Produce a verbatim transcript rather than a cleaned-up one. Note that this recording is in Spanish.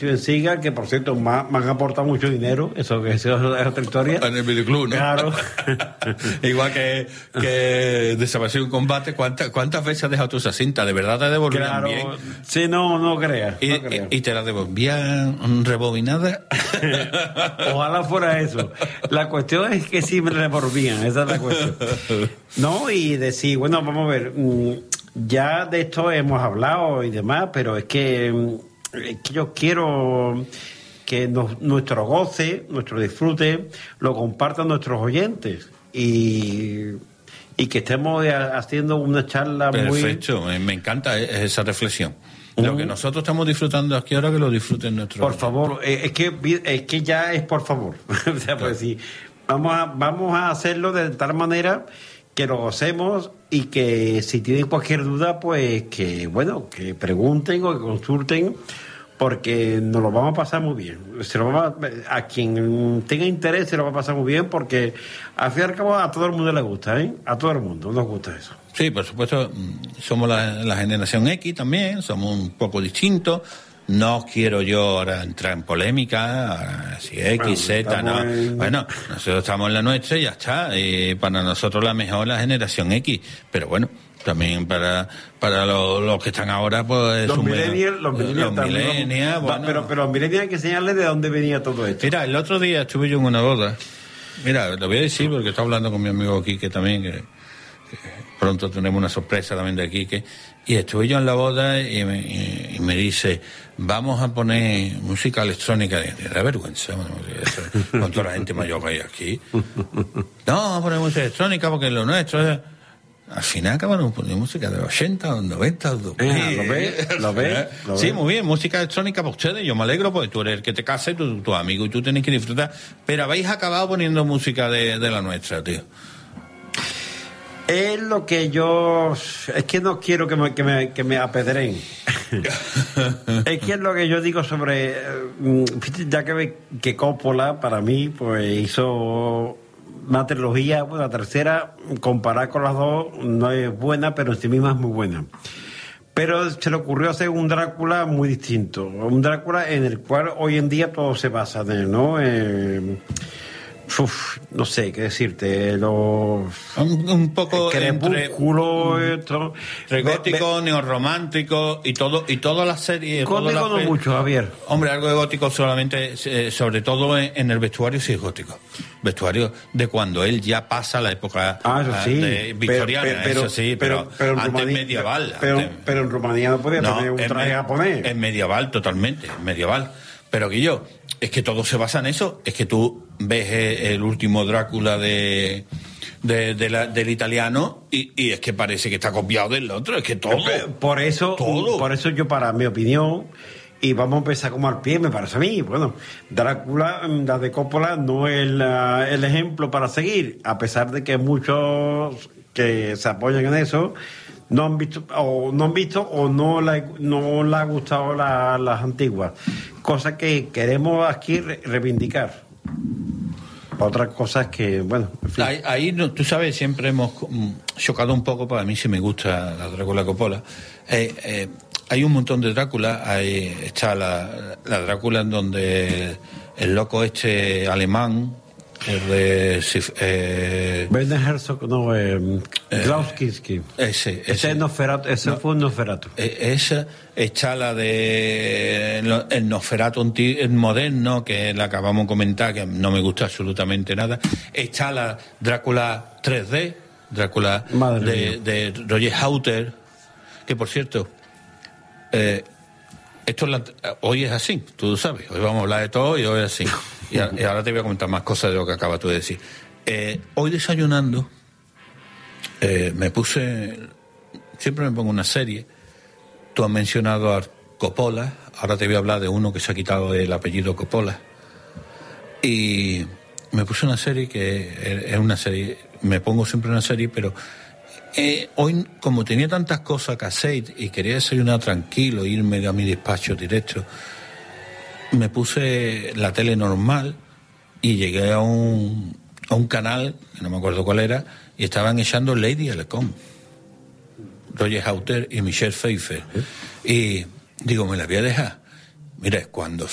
Steven Seagal, que por cierto me, me han aportado mucho dinero, eso que es otra historia. En el videoclub, ¿no? Claro. Igual que, que Desaparecido en Combate, ¿cuántas, ¿cuántas veces has dejado tú esa cinta? ¿De verdad te devolvían Claro. bien? Sí, no, no creas. ¿Y, no creas. y, y te la devolvían rebobinada? Ojalá fuera eso. La cuestión es que sí me revolvían, esa es la cuestión. No, y decir, bueno, vamos a ver, ya de esto hemos hablado y demás, pero es que, es que yo quiero que nos, nuestro goce, nuestro disfrute, lo compartan nuestros oyentes y, y que estemos haciendo una charla muy... Perfecto, me, me encanta esa reflexión. Lo que nosotros estamos disfrutando aquí ahora, que lo disfruten nuestros Por oyentes. favor, es que, es que ya es por favor. O sea, pues sí, vamos a, vamos a hacerlo de tal manera que lo gocemos y que si tienen cualquier duda, pues que, bueno, que pregunten o que consulten, porque nos lo vamos a pasar muy bien. Se lo vamos a, a quien tenga interés se lo va a pasar muy bien, porque al fin y al cabo a todo el mundo le gusta, ¿eh? A todo el mundo nos gusta eso. Sí, por supuesto, somos la, la generación X también, somos un poco distintos. No quiero yo ahora entrar en polémica, si X, bueno, Z, no. En... Bueno, nosotros estamos en la nuestra y ya está. Y para nosotros la mejor la generación X. Pero bueno, también para para los, los que están ahora, pues... Los millennials, los millennials los millennials, bueno. Pero, pero los millennials hay que enseñarles de dónde venía todo esto. Mira, el otro día estuve yo en una boda. Mira, lo voy a decir porque estoy hablando con mi amigo Quique también, que, que pronto tenemos una sorpresa también de Quique. Y estuve yo en la boda y me, y, y me dice, vamos a poner música electrónica. Y da vergüenza, ¿no? Con toda la gente mayor que hay aquí. No, vamos a poner música electrónica porque es lo nuestro. Al final acabaron poniendo música de los ochenta, los noventa, los dos mil. Eh, ¿Lo ves? ¿Lo ves? ¿Lo Sí, ves? muy bien, música electrónica para ustedes. Yo me alegro porque tú eres el que te casa y tu, tu amigo y tú tenés que disfrutar. Pero habéis acabado poniendo música de, de la nuestra, tío. Es lo que yo... Es que no quiero que me, que me, que me apedreen. Es que es lo que yo digo sobre... Ya que, ve, que Coppola, para mí, pues hizo una trilogía, bueno, la tercera, comparada con las dos, no es buena, pero en sí misma es muy buena. Pero se le ocurrió hacer un Drácula muy distinto. Un Drácula en el cual hoy en día todo se basa en él, ¿no? Eh, Uf, no sé qué decirte, los un, un poco Crepúsculo, entre, esto, entre gótico, neorromántico y todo y todas las series. Gótico no mucho, Javier. Hombre, algo de gótico solamente, eh, sobre todo en, en el vestuario sí es gótico. Vestuario de cuando él ya pasa la época ah, eso sí. de victoriana, pero, pero, eso sí, pero, pero, pero antes Rumanía, medieval. Pero, antes, pero en Rumanía no podía no, tener un traje me, japonés. Es medieval, totalmente, medieval. Pero Guillo, es que todo se basa en eso. Es que tú ves el último Drácula de, de, de la, del italiano y, y es que parece que está copiado del otro. Es que todo. Por eso, todo. por eso yo, para mi opinión, y vamos a empezar como al pie, me parece a mí, bueno, Drácula, la de Coppola, no es la, el ejemplo para seguir, a pesar de que muchos que se apoyan en eso no han visto o no han visto o no le no le ha gustado la, las antiguas, cosas que queremos aquí re- reivindicar. Otras cosas que, bueno, en fin. Ahí, ahí no, tú sabes, siempre hemos chocado un poco. Para mí sí me gusta la Drácula Coppola. Eh, eh, hay un montón de Drácula. Hay, está la, la Drácula en donde el loco este alemán, el de eh, Werner Herzog, no, eh, Klaus Kinski. Ese, ese. Ese, Nosferatu, ese no, fue un Nosferatu. Esa está la de el Nosferatu moderno, que la acabamos de comentar, que no me gusta absolutamente nada. Está la Drácula tres D, Drácula de, de Roger Hauter, que por cierto, eh, esto es la, hoy es así, tú sabes, hoy vamos a hablar de todo y hoy es así. Y ahora te voy a comentar más cosas de lo que acabas tú de decir. Eh, hoy desayunando, eh, me puse, siempre me pongo una serie. Tú has mencionado a Coppola, ahora te voy a hablar de uno que se ha quitado el apellido Coppola. Y me puse una serie que es una serie, me pongo siempre una serie, pero eh, hoy, como tenía tantas cosas que hacer y quería desayunar tranquilo, irme a mi despacho directo, me puse la tele normal y llegué a un, a un canal, que no me acuerdo cuál era, y estaban echando Lady Halcón, Roger Hauter y Michelle Pfeiffer. Y digo, me la voy a dejar. Mira, cuando